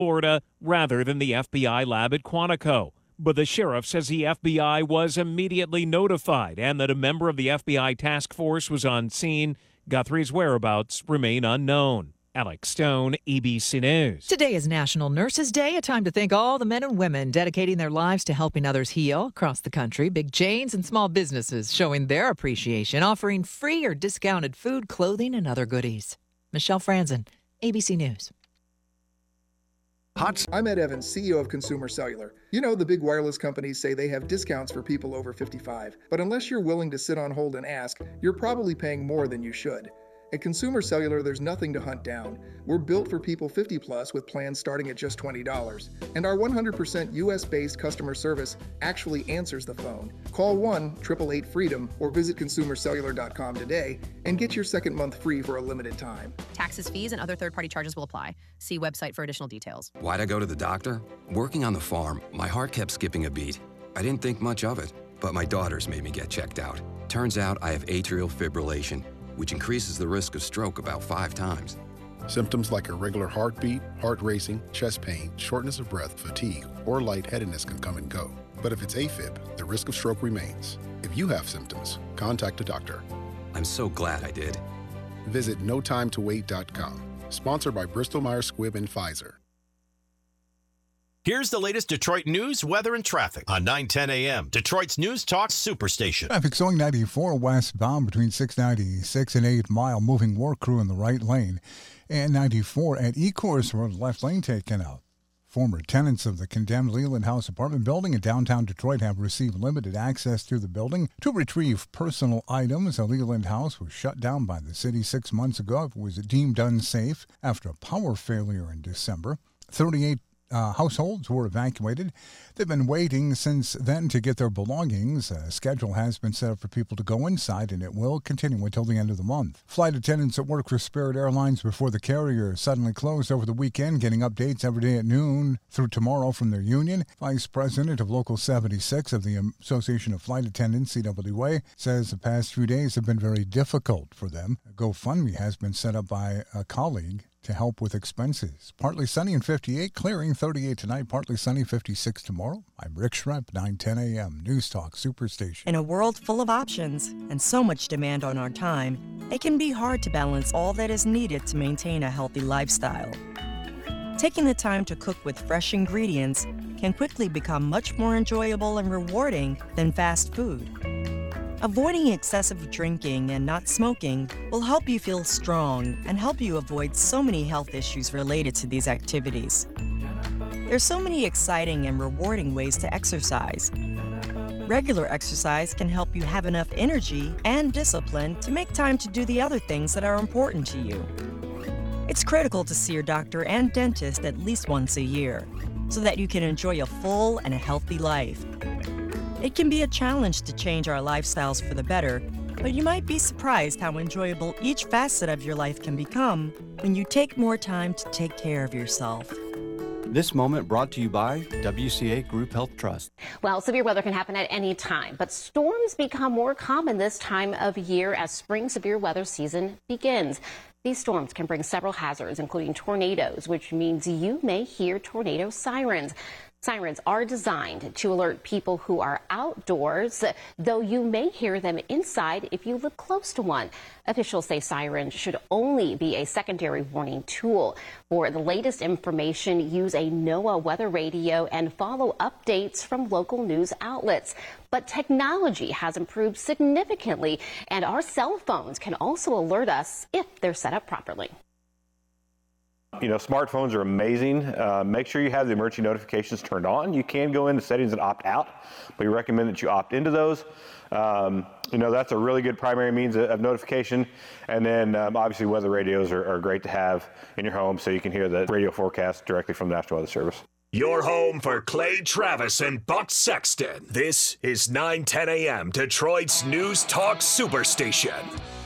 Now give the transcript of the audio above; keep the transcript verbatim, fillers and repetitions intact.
Florida rather than the F B I lab at Quantico. But the sheriff says the F B I was immediately notified and that a member of the F B I task force was on scene. Guthrie's whereabouts remain unknown. Alex Stone, A B C News. Today is National Nurses Day, a time to thank all the men and women dedicating their lives to helping others heal across the country. Big chains and small businesses showing their appreciation, offering free or discounted food, clothing, and other goodies. Michelle Franzen, A B C News. I'm Ed Evans, C E O of Consumer Cellular. You know, the big wireless companies say they have discounts for people over fifty-five. But unless you're willing to sit on hold and ask, you're probably paying more than you should. At Consumer Cellular, there's nothing to hunt down. We're built for people fifty plus with plans starting at just twenty dollars. And our one hundred percent U S-based customer service actually answers the phone. Call one eight eight eight freedom or visit consumer cellular dot com today and get your second month free for a limited time. Taxes, fees, and other third-party charges will apply. See website for additional details. Why'd I go to the doctor? Working on the farm, my heart kept skipping a beat. I didn't think much of it, but my daughters made me get checked out. Turns out I have atrial fibrillation, which increases the risk of stroke about five times. Symptoms like irregular heartbeat, heart racing, chest pain, shortness of breath, fatigue, or lightheadedness can come and go. But if it's AFib, the risk of stroke remains. If you have symptoms, contact a doctor. I'm so glad I did. Visit no time to wait dot com. Sponsored by Bristol-Myers Squibb and Pfizer. Here's the latest Detroit news, weather, and traffic on nine ten a m. Detroit's News Talk Superstation. Traffic showing ninety-four westbound between six ninety-six and eight Mile, moving work crew in the right lane. And ninety-four at Ecorse Road, left lane taken out. Former tenants of the condemned Leland House apartment building in downtown Detroit have received limited access to the building to retrieve personal items. The Leland House was shut down by the city six months ago. It was deemed unsafe after a power failure in December. thirty-eight Uh, households were evacuated. They've been waiting since then to get their belongings. A schedule has been set up for people to go inside, and it will continue until the end of the month. Flight attendants that work for Spirit Airlines before the carrier suddenly closed over the weekend, getting updates every day at noon through tomorrow from their union. Vice President of Local seventy-six of the Association of Flight Attendants, C W A, says the past few days have been very difficult for them. A GoFundMe has been set up by a colleague to help with expenses. Partly sunny and fifty-eight, clearing thirty-eight tonight, partly sunny, fifty-six tomorrow. I'm Rick Schrepp, nine ten a m, News Talk Superstation. In a world full of options and so much demand on our time, it can be hard to balance all that is needed to maintain a healthy lifestyle. Taking the time to cook with fresh ingredients can quickly become much more enjoyable and rewarding than fast food. Avoiding excessive drinking and not smoking will help you feel strong and help you avoid so many health issues related to these activities. There's so many exciting and rewarding ways to exercise. Regular exercise can help you have enough energy and discipline to make time to do the other things that are important to you. It's critical to see your doctor and dentist at least once a year so that you can enjoy a full and a healthy life. It can be a challenge to change our lifestyles for the better, but you might be surprised how enjoyable each facet of your life can become when you take more time to take care of yourself. This moment brought to you by W C A Group Health Trust. Well, severe weather can happen at any time, but storms become more common this time of year as spring severe weather season begins. These storms can bring several hazards, including tornadoes, which means you may hear tornado sirens. Sirens are designed to alert people who are outdoors, though you may hear them inside if you live close to one. Officials say sirens should only be a secondary warning tool. For the latest information, use a NOAA weather radio and follow updates from local news outlets. But technology has improved significantly, and our cell phones can also alert us if they're set up properly. You know, smartphones are amazing. Uh, make sure you have the emergency notifications turned on. You can go into settings and opt out, but we recommend that you opt into those. Um, you know, that's a really good primary means of, of notification. And then um, obviously weather radios are, are great to have in your home so you can hear the radio forecast directly from the National Weather Service. Your home for Clay Travis and Buck Sexton. This is nine ten a m, Detroit's News Talk Superstation.